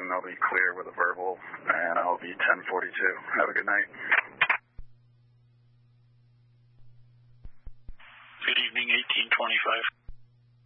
then they'll be clear with a verbal, and I'll be 1042. Have a good night. Good evening, 1825.